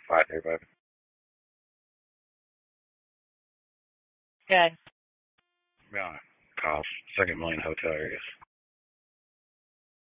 535. Okay. Yeah, cost, second million hotel areas.